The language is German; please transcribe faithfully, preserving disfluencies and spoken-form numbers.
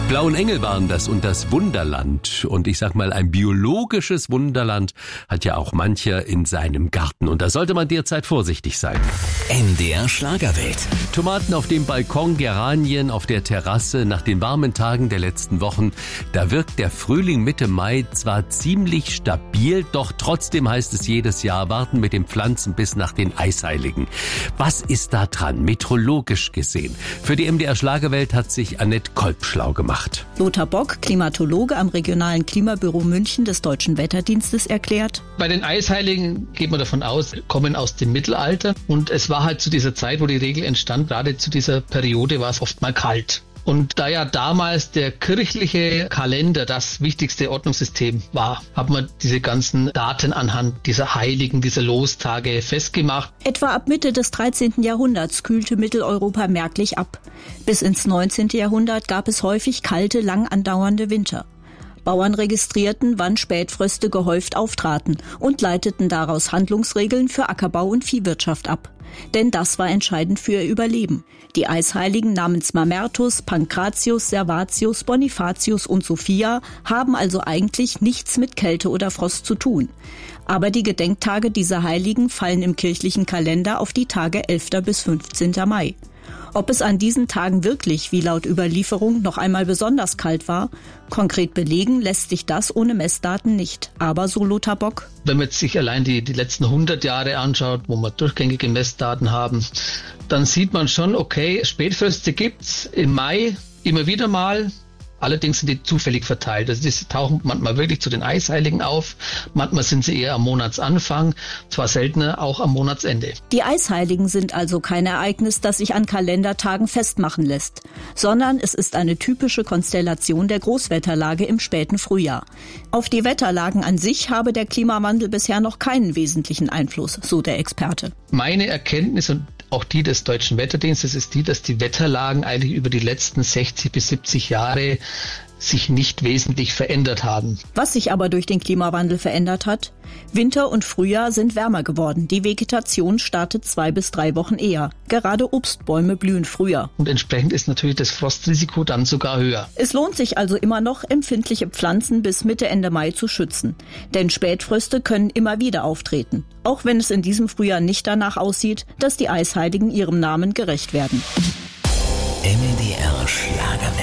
Blauen Engel waren das und das Wunderland. Und ich sag mal, ein biologisches Wunderland hat ja auch mancher in seinem Garten. Und da sollte man derzeit vorsichtig sein. N D R Schlagerwelt. Tomaten auf dem Balkon, Geranien auf der Terrasse. Nach den warmen Tagen der letzten Wochen, da wirkt der Frühling Mitte Mai zwar ziemlich stabil, doch trotzdem heißt es jedes Jahr, warten mit den Pflanzen bis nach den Eisheiligen. Was ist da dran, meteorologisch gesehen? Für die M D R Schlagerwelt hat sich Annette Kolb schlau gemacht. Lothar Bock, Klimatologe am regionalen Klimabüro München des Deutschen Wetterdienstes, erklärt: Bei den Eisheiligen geht man davon aus, kommen aus dem Mittelalter. Und es war halt zu dieser Zeit, wo die Regel entstand, gerade zu dieser Periode war es oft mal kalt. Und da ja damals der kirchliche Kalender das wichtigste Ordnungssystem war, hat man diese ganzen Daten anhand dieser Heiligen, dieser Lostage festgemacht. Etwa ab Mitte des dreizehnten Jahrhunderts kühlte Mitteleuropa merklich ab. Bis ins neunzehnten Jahrhundert gab es häufig kalte, lang andauernde Winter. Bauern registrierten, wann Spätfröste gehäuft auftraten und leiteten daraus Handlungsregeln für Ackerbau und Viehwirtschaft ab. Denn das war entscheidend für ihr Überleben. Die Eisheiligen namens Mamertus, Pankratius, Servatius, Bonifatius und Sophia haben also eigentlich nichts mit Kälte oder Frost zu tun. Aber die Gedenktage dieser Heiligen fallen im kirchlichen Kalender auf die Tage elften bis fünfzehnten Mai. Ob es an diesen Tagen wirklich, wie laut Überlieferung, noch einmal besonders kalt war, konkret belegen lässt sich das ohne Messdaten nicht. Aber, so Lothar Bock: Wenn man jetzt sich allein die, die letzten hundert Jahre anschaut, wo wir durchgängige Messdaten haben, dann sieht man schon, okay, Spätfröste gibt's im Mai immer wieder mal. Allerdings sind die zufällig verteilt. Also die tauchen manchmal wirklich zu den Eisheiligen auf, manchmal sind sie eher am Monatsanfang, zwar seltener auch am Monatsende. Die Eisheiligen sind also kein Ereignis, das sich an Kalendertagen festmachen lässt, sondern es ist eine typische Konstellation der Großwetterlage im späten Frühjahr. Auf die Wetterlagen an sich habe der Klimawandel bisher noch keinen wesentlichen Einfluss, so der Experte. Meine Erkenntnis und auch die des Deutschen Wetterdienstes ist die, dass die Wetterlagen eigentlich über die letzten sechzig bis siebzig Jahre sich nicht wesentlich verändert haben. Was sich aber durch den Klimawandel verändert hat: Winter und Frühjahr sind wärmer geworden. Die Vegetation startet zwei bis drei Wochen eher. Gerade Obstbäume blühen früher. Und entsprechend ist natürlich das Frostrisiko dann sogar höher. Es lohnt sich also immer noch, empfindliche Pflanzen bis Mitte, Ende Mai zu schützen. Denn Spätfröste können immer wieder auftreten. Auch wenn es in diesem Frühjahr nicht danach aussieht, dass die Eisheiligen ihrem Namen gerecht werden. M D R Schlagerwelt.